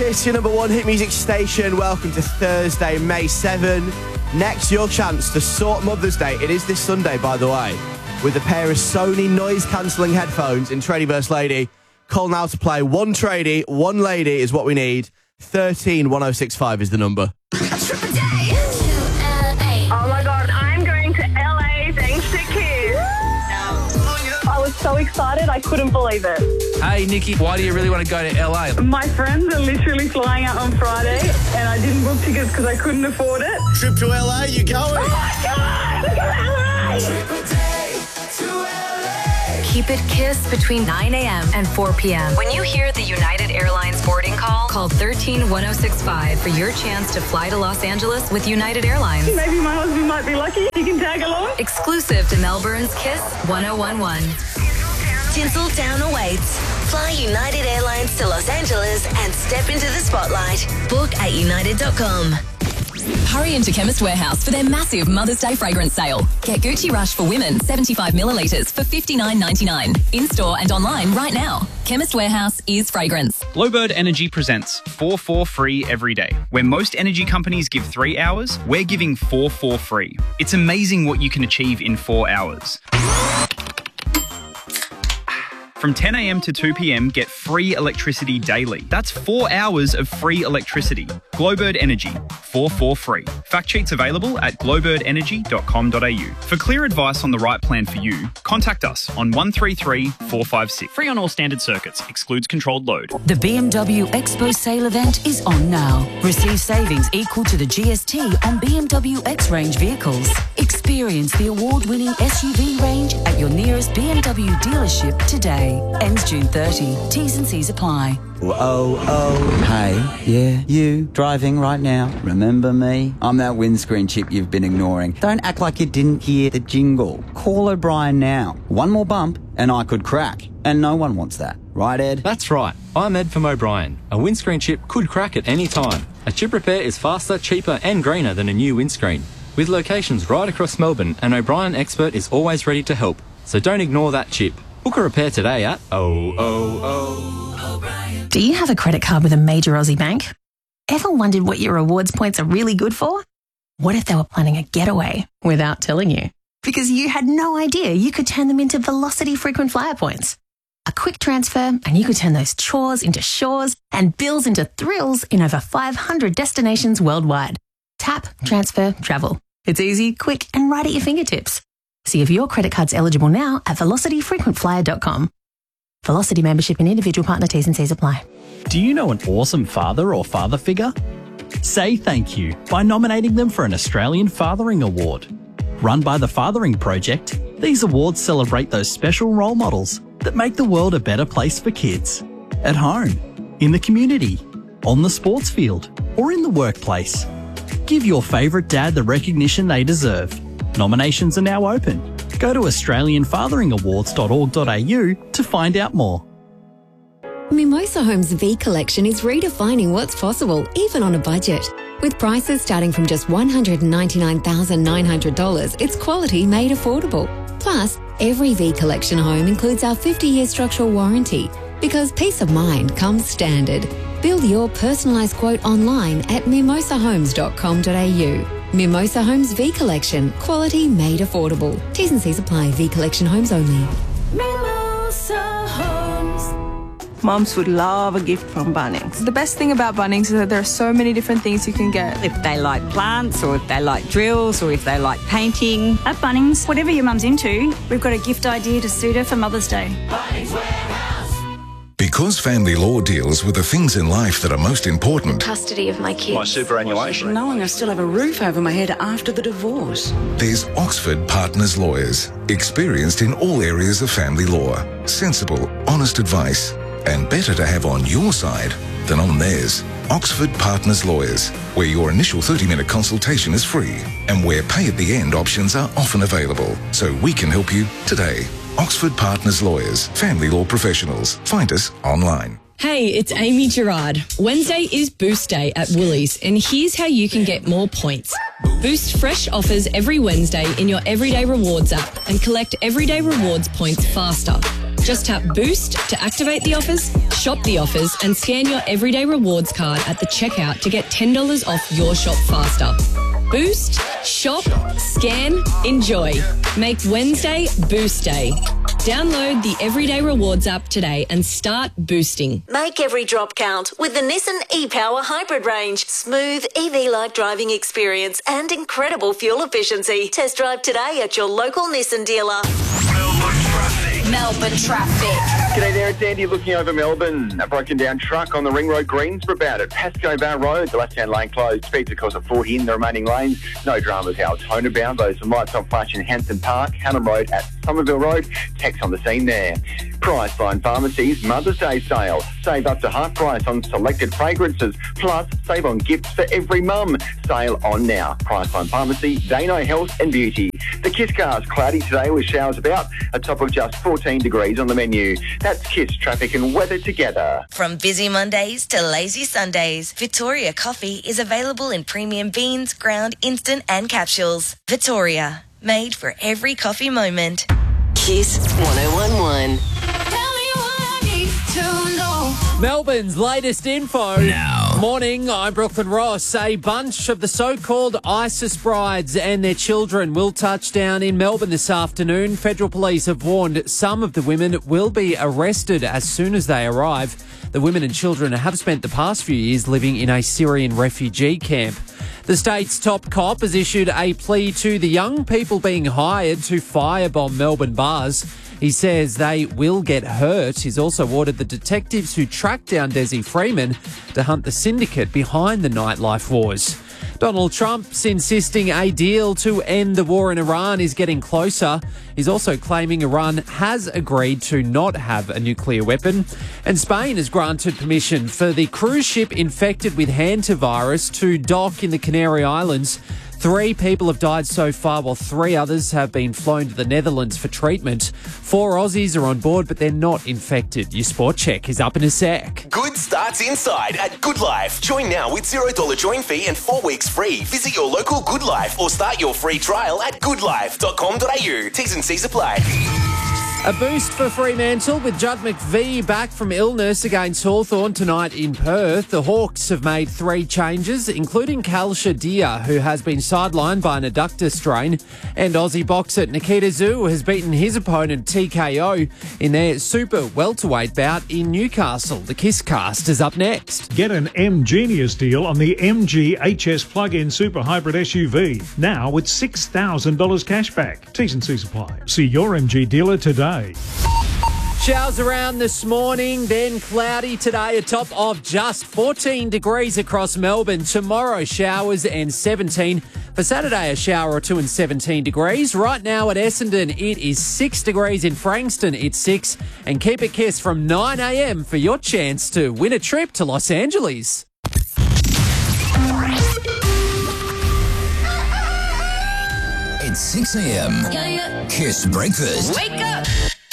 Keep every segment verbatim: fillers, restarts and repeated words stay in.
Kiss, your number one hit music station. Welcome to Thursday, May seventh. Next, your chance to sort Mother's Day. It is this Sunday, by the way, with a pair of Sony noise-cancelling headphones in Tradie versus Lady. Call now to play. One tradie, one lady is what we need. thirteen one oh six five is the number. Oh my God, I'm going to L A thanks to Kiss. I was so excited, I couldn't believe it. Hey, Nikki, why do you really want to go to L A? My friends are literally flying out on Friday and I didn't book tickets because I couldn't afford it. Trip to L A, you going? Oh my God, look at L A! Keep it Kiss between nine a.m. and four p.m. When you hear the United Airlines boarding call, call thirteen one oh six five for your chance to fly to Los Angeles with United Airlines. Maybe my husband might be lucky. He can tag along. Exclusive to Melbourne's Kiss one oh one one. Tinseltown awaits. Fly United Airlines to Los Angeles and step into the spotlight. Book at united dot com. Hurry into Chemist Warehouse for their massive Mother's Day fragrance sale. Get Gucci Rush for women, seventy-five millilitres for fifty-nine ninety-nine. In-store and online right now. Chemist Warehouse is fragrance. Glowbird Energy presents four four free every day. Where most energy companies give three hours, we're giving four four free. It's amazing what you can achieve in four hours. From ten a.m. to two p.m, get free electricity daily. That's four hours of free electricity. Glowbird Energy, four four free. Fact sheets available at glowbird energy dot com dot a u. For clear advice on the right plan for you, contact us on one three three four five six. Free on all standard circuits, excludes controlled load. The B M W Expo sale event is on now. Receive savings equal to the G S T on B M W X-Range vehicles. Experience the award-winning S U V range at your nearest B M W dealership today. Ends June thirtieth. T's and C's apply. Oh, oh, hey, yeah, you, driving right now, remember me? I'm that windscreen chip you've been ignoring. Don't act like you didn't hear the jingle. Call O'Brien now. One more bump and I could crack. And no one wants that. Right, Ed? That's right. I'm Ed from O'Brien. A windscreen chip could crack at any time. A chip repair is faster, cheaper and greener than a new windscreen. With locations right across Melbourne, an O'Brien expert is always ready to help. So don't ignore that chip. Book a repair today at oh oh oh O'Brien. Do you have a credit card with a major Aussie bank? Ever wondered what your rewards points are really good for? What if they were planning a getaway without telling you? Because you had no idea you could turn them into Velocity frequent flyer points. A quick transfer and you could turn those chores into shores and bills into thrills in over five hundred destinations worldwide. Tap, transfer, travel. It's easy, quick and right at your fingertips. See if your credit card's eligible now at velocity frequent flyer dot com. Velocity membership and individual partner T's and C's apply. Do you know an awesome father or father figure? Say thank you by nominating them for an Australian Fathering Award. Run by the Fathering Project, these awards celebrate those special role models that make the world a better place for kids. At home, in the community, on the sports field, or in the workplace. Give your favourite dad the recognition they deserve. Nominations are now open. Go to australian fathering awards dot org dot a u to find out more. Mimosa Homes V Collection is redefining what's possible, even on a budget. With prices starting from just one hundred ninety-nine thousand nine hundred dollars, it's quality made affordable. Plus, every V Collection home includes our fifty-year structural warranty, because peace of mind comes standard. Build your personalised quote online at mimosa homes dot com dot a u. Mimosa Homes V Collection. Quality made affordable. T's and C's apply. V Collection homes only. Mimosa Homes. Mums would love a gift from Bunnings. The best thing about Bunnings is that there are so many different things you can get. If they like plants, or if they like drills, or if they like painting. At Bunnings, whatever your mum's into, we've got a gift idea to suit her for Mother's Day. Bunnings Warehouse. Because family law deals with the things in life that are most important. Custody of my kids. My superannuation. Knowing I still have a roof over my head after the divorce. There's Oxford Partners Lawyers, experienced in all areas of family law. Sensible, honest advice, and better to have on your side than on theirs. Oxford Partners Lawyers, where your initial thirty-minute consultation is free and where pay at the end options are often available. So we can help you today. Oxford Partners Lawyers, family law professionals. Find us online. Hey, it's Amy Gerard. Wednesday is Boost Day at Woolies, and here's how you can get more points. Boost fresh offers every Wednesday in your Everyday Rewards app and collect Everyday Rewards points faster. Just tap Boost to activate the offers, shop the offers, and scan your Everyday Rewards card at the checkout to get ten dollars off your shop faster. Boost, shop, scan, enjoy. Make Wednesday Boost Day. Download the Everyday Rewards app today and start boosting. Make every drop count with the Nissan e-Power Hybrid range. Smooth E V-like driving experience and incredible fuel efficiency. Test drive today at your local Nissan dealer. Melbourne traffic. G'day there, it's Andy looking over Melbourne. A broken down truck on the Ring Road Greensboro about at Pascoe Bar Road. The left-hand lane closed. Speeds of course at forty in the remaining lanes. No dramas how it's Altona bound. Those some lights on flash in Hampton Park. Hannam Road at Somerville Road. Text on the scene there. Priceline Pharmacy's Mother's Day sale. Save up to half price on selected fragrances. Plus, save on gifts for every mum. Sale on now. Priceline Pharmacy, they know health and beauty. The Kiss Car's cloudy today with showers about. A top of just fourteen degrees on the menu. That's Kiss traffic and weather together. From busy Mondays to lazy Sundays, Victoria Coffee is available in premium beans, ground, instant and capsules. Victoria, made for every coffee moment. Kiss one oh one one. Melbourne's latest info. Now. Morning, I'm Brooklyn Ross. A bunch of the so-called ISIS brides and their children will touch down in Melbourne this afternoon. Federal police have warned some of the women will be arrested as soon as they arrive. The women and children have spent the past few years living in a Syrian refugee camp. The state's top cop has issued a plea to the young people being hired to firebomb Melbourne bars. He says they will get hurt. He's also ordered the detectives who tracked down Desi Freeman to hunt the syndicate behind the nightlife wars. Donald Trump's insisting a deal to end the war in Iran is getting closer. He's also claiming Iran has agreed to not have a nuclear weapon. And Spain has granted permission for the cruise ship infected with hantavirus to dock in the Canary Islands. Three people have died so far, while three others have been flown to the Netherlands for treatment. Four Aussies are on board, but they're not infected. Your sport check is up in a sec. Good starts inside at Good Life. Join now with zero dollars join fee and four weeks free. Visit your local Good Life or start your free trial at good life dot com dot a u. T's and C's apply. A boost for Fremantle with Judd McVie back from illness against Hawthorn tonight in Perth. The Hawks have made three changes, including Kal Shadia, who has been sidelined by an adductor strain, and Aussie boxer Nikita Zhu has beaten his opponent T K O in their super welterweight bout in Newcastle. The Kiss Cast is up next. Get an M Genius deal on the M G H S plug-in super hybrid S U V, now with six thousand dollars cash back. T's and C's apply. See your M G dealer today. Showers around this morning, then cloudy today, a top of just fourteen degrees across Melbourne. Tomorrow, showers and seventeen. For Saturday, a shower or two and seventeen degrees. Right now at Essendon, it is six degrees. In Frankston, it's six. And keep it Kiss from nine a m for your chance to win a trip to Los Angeles. It's six a m Yeah, yeah. Kiss Breakfast Wake up.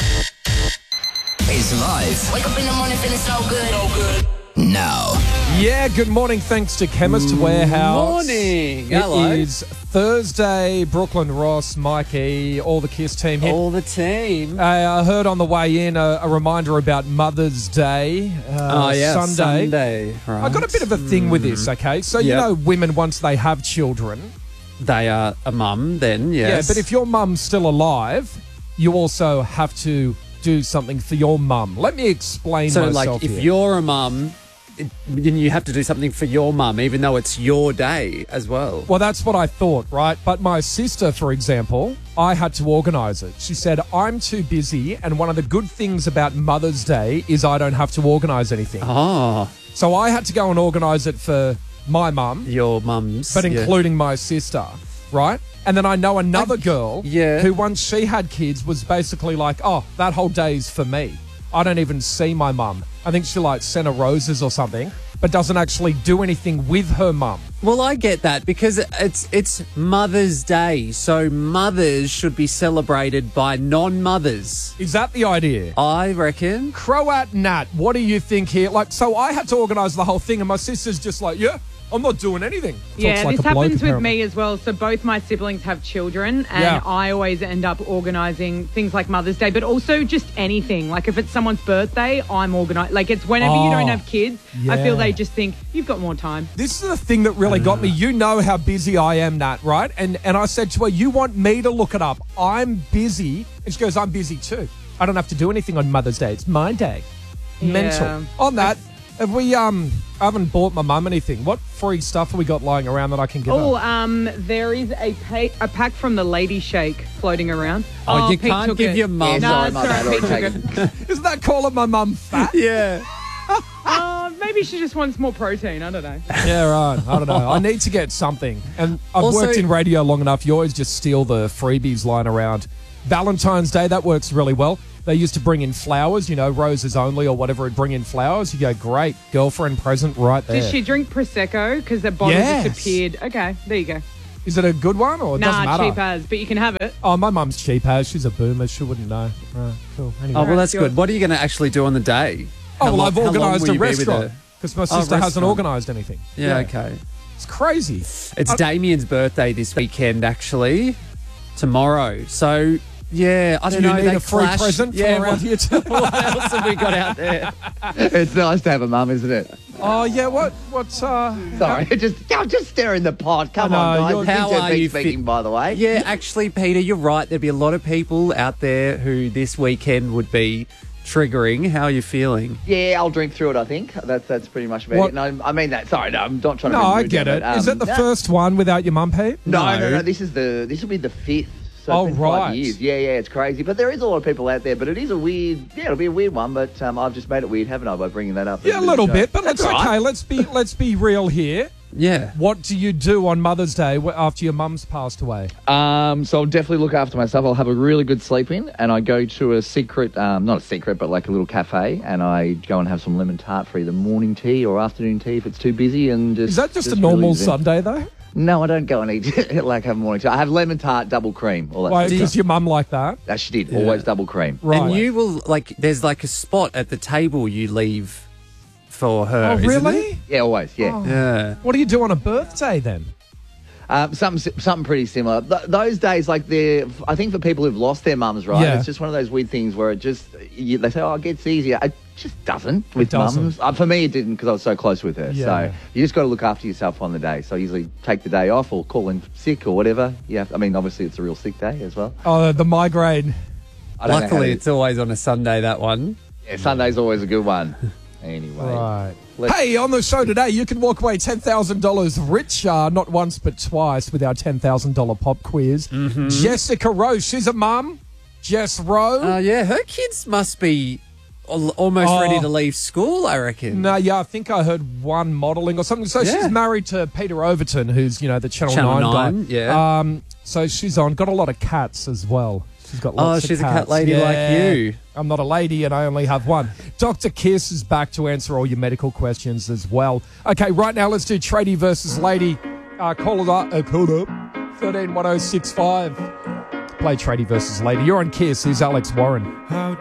is live Wake up in the morning feeling so good. So good. now. Yeah, good morning. Thanks to Chemist Warehouse. Morning. It Hello. is Thursday. Brooklyn Ross, Mikey, all the Kiss team here. All the team. Uh, I heard on the way in a, a reminder about Mother's Day. Uh, oh, yeah, Sunday. Sunday. Right. I got a bit of a thing with this, okay? So, you Yep. know, women, once they have children... They are a mum then, yes. Yeah, but if your mum's still alive, you also have to do something for your mum. Let me explain So, myself like, if here. you're a mum, it- then you have to do something for your mum, even though it's your day as well. Well, that's what I thought, right? But my sister, for example, I had to organise it. She said, I'm too busy, and one of the good things about Mother's Day is I don't have to organise anything. Oh. So I had to go and organise it for my mum. Your mum's. But yeah. including my sister, right? And then I know another girl yeah. who, once she had kids, was basically like, oh, that whole day's for me. I don't even see my mum. I think she, like, sent her roses or something, but doesn't actually do anything with her mum. Well, I get that because it's it's Mother's Day, so mothers should be celebrated by non-mothers. Is that the idea? I reckon. Croat Nat, what do you think here? Like, so I had to organise the whole thing, and my sister's just like, yeah, I'm not doing anything. Yeah, Talks like this a bloke, happens with apparently. me as well. So both my siblings have children, and Yeah. I always end up organising things like Mother's Day, but also just anything. Like if it's someone's birthday, I'm organised. Like it's whenever you don't Oh, have kids, I feel yeah. they just think, you've got more time. This is the thing that really got me. You know how busy I am, Nat, right? And and I said to her, you want me to look it up? I'm busy. And she goes, I'm busy too. I don't have to do anything on Mother's Day. It's my day. Yeah. Mental. On that, have we, um, I haven't bought my mum anything. What free stuff have we got lying around that I can give Oh, her? um, there is a pa- a pack from the Lady Shake floating around. Oh, you Pete can't took give it. your mum- No, Yeah, it's sorry, my all right, bad, Pete I'll took take it. Isn't that calling my mum fat? Yeah. Uh, maybe she just wants more protein. I don't know. Yeah, right. I don't know. I need to get something. And I've Also- worked in radio long enough. You always just steal the freebies lying around. Valentine's Day, that works really well. They used to bring in flowers, you know, roses only or whatever. It'd bring in flowers. You go, great, girlfriend present right there. Did she drink Prosecco? Because the bottle Yes. disappeared. Okay, there you go. Is it a good one or it doesn't Nah, matter? cheap as, but you can have it. Oh, my mum's cheap as. She's a boomer. She wouldn't know. Right, cool. Anyway. Oh, well, that's good. What are you going to actually do on the day? Oh, How well, lo- I've how long organised will a you be with restaurant her? because my Oh, sister hasn't restaurant. organised anything. Yeah, okay. It's crazy. It's I- Damien's birthday this weekend, actually, tomorrow. So, yeah, I Do don't you know. need they a free clash. present from yeah, around what, here too? what else have we got out there? It's nice to have a mum, isn't it? Oh, yeah, what? What's, uh... Sorry, just I'm just staring the pod. Come I on, know, guys. you're- It's how Vincent are Pete you speaking, fit- by the way. Yeah, actually, Peter, you're right. There'd be a lot of people out there who this weekend would be triggering. How are you feeling? Yeah, I'll drink through it, I think. That's that's pretty much about What- it. No, I mean that. Sorry, no, I'm not trying to No, bring I mood get down, it. but, Is um, it the no, first one without your mum, Pete? No, no, no. This is the this will be the fifth. So Oh, it's been right. five years. Yeah, yeah, it's crazy. But there is a lot of people out there. But it is a weird. Yeah, it'll be a weird one. But um, I've just made it weird, haven't I, by bringing that up? Yeah, a little bit, but let's That's all okay. right. Let's be let's be real here. Yeah. What do you do on Mother's Day wh- after your mum's passed away? Um, so I'll definitely look after myself. I'll have a really good sleep in, and I go to a secret, um, not a secret, but like a little cafe, and I go and have some lemon tart for either morning tea or afternoon tea if it's too busy. And just, Is that just, a really normal zen. Sunday though? No, I don't go and eat like have morning tea. I have lemon tart, double cream. All that Why? sort of Because stuff. your mum like that? That she did. Yeah. Always double cream. Right. And you will, like, there's like a spot at the table you leave for her. Oh, isn't really? it? Yeah, always. Yeah. Oh. Yeah. What do you do on a birthday then? Um, something something pretty similar. Th- those days, like they're, I think for people who've lost their mums, right? Yeah. It's just one of those weird things where it just you, they say, "Oh, it gets easier." It just doesn't with doesn't. mums. Uh, for me, it didn't because I was so close with her. Yeah. So you just got to look after yourself on the day. So I usually take the day off or call in sick or whatever. Yeah, I mean, obviously it's a real sick day as well. Oh, the migraine. I don't know how Luckily, to- it's always on a Sunday, that one. yeah, Sunday's always a good one. Anyway, Right. Let's- Hey, on the show today, you can walk away ten thousand dollars richer, not once but twice, with our ten thousand dollars pop quiz. Mm-hmm. Jessica Rowe, she's a mum. Jess Rowe. Uh, yeah, her kids must be al- almost Oh. ready to leave school, I reckon. No, yeah, I think I heard one modelling or something. So Yeah. she's married to Peter Overton, who's, you know, the Channel, Channel nine, nine, guy. yeah. Um, so she's on, got a lot of cats as well. She's got Oh, lots of she's a cat cats. lady like Yeah. you. I'm not a lady and I only have one. Doctor Kiss is back to answer all your medical questions as well. Okay, right now let's do tradie versus lady. Uh, call it up. Uh, call it up. thirteen one oh six five. Play tradie versus lady. You're on Kiss. Here's Alex Warren.